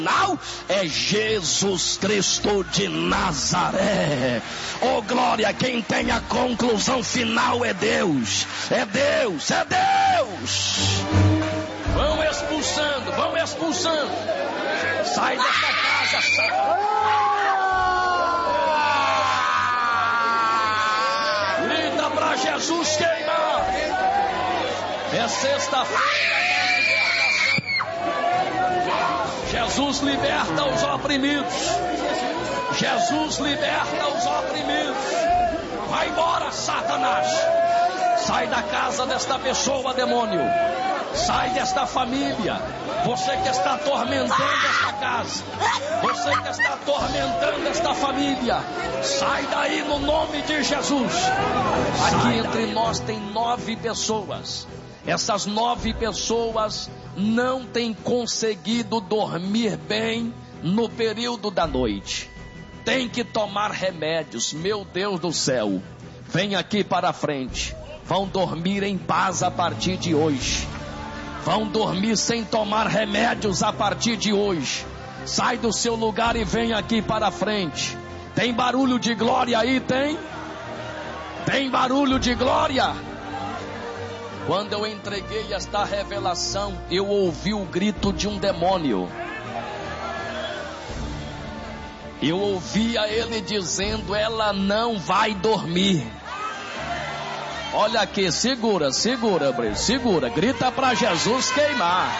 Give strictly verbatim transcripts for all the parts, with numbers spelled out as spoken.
É Jesus Cristo de Nazaré. Oh glória, quem tem a conclusão final é Deus. É Deus, é Deus. Vão expulsando, vão expulsando. Sai dessa casa, sai. Grita pra Jesus queimar. É sexta-feira. Jesus liberta os oprimidos. Jesus liberta os oprimidos. Vai embora, Satanás. Sai da casa desta pessoa, demônio. Sai desta família. Você que está atormentando esta casa. Você que está atormentando esta família. Sai daí no nome de Jesus. Aqui entre nós tem nove pessoas. Essas nove pessoas não têm conseguido dormir bem no período da noite. Tem que tomar remédios. Meu Deus do céu. Vem aqui para a frente. Vão dormir em paz a partir de hoje. Vão dormir sem tomar remédios a partir de hoje. Sai do seu lugar e vem aqui para a frente. Tem barulho de glória aí, tem? Tem barulho de glória? Quando eu entreguei esta revelação, eu ouvi o grito de um demônio. Eu ouvia ele dizendo: ela não vai dormir. Olha aqui, segura, segura, Breno, segura. Grita para Jesus queimar.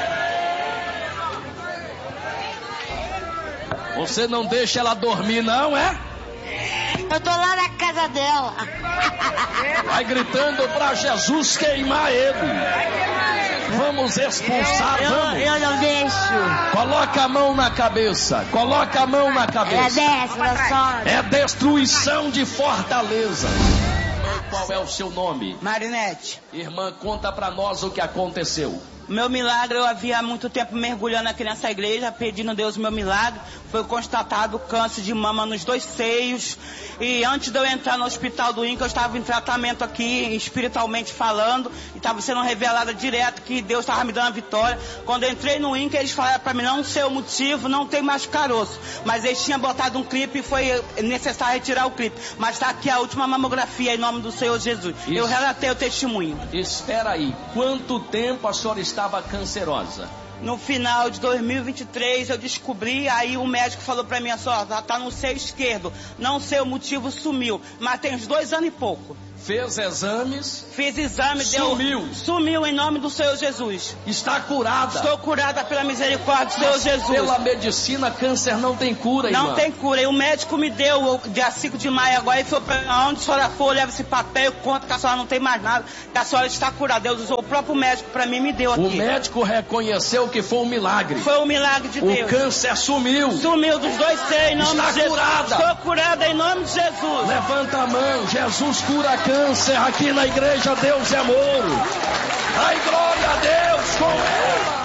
Você não deixa ela dormir, não é? Eu tô lá na casa dela. Vai gritando para Jesus queimar ele. Vamos expulsar, eu, vamos. Eu não deixo. Coloca a mão na cabeça. Coloca a mão na cabeça. É dessa, só. É destruição de fortaleza. Qual é o seu nome? Marinete. Irmã, conta para nós o que aconteceu. Meu milagre, eu havia há muito tempo mergulhando aqui nessa igreja, pedindo a Deus o meu milagre. Foi constatado câncer de mama nos dois seios. E antes de eu entrar no hospital do INCA, eu estava em tratamento aqui, espiritualmente falando. E estava sendo revelada direto que Deus estava me dando a vitória. Quando eu entrei no INCA, eles falaram para mim: não sei o motivo, não tem mais caroço. Mas eles tinham botado um clipe e foi necessário retirar o clipe. Mas está aqui a última mamografia em nome do Senhor Jesus. Isso. Eu relatei o testemunho. Espera aí, quanto tempo a senhora estava cancerosa? No final de dois mil e vinte e três eu descobri, aí o médico falou pra mim assim: ó, tá no seio esquerdo, não sei o motivo, sumiu, mas tem uns dois anos e pouco. Fez exames? Fiz exame, sumiu. Deu, sumiu em nome do Senhor Jesus. Está curada? Estou curada pela misericórdia do Senhor Jesus. Pela medicina, câncer não tem cura, Não irmã. tem cura, e o médico me deu, dia cinco de maio agora, e falou pra mim: onde a senhora for, leva esse papel, conta que a senhora não tem mais nada, que a senhora está curada. Deus usou o próprio médico pra mim, me deu aqui. O médico reconheceu que foi um milagre. Foi um milagre de Deus. O câncer sumiu. Sumiu dos dois seios, em nome está de Jesus. Curada. Estou curada em nome de Jesus. Levanta a mão, Jesus cura câncer aqui na igreja Deus é Amor. Ai, glória a Deus com ela.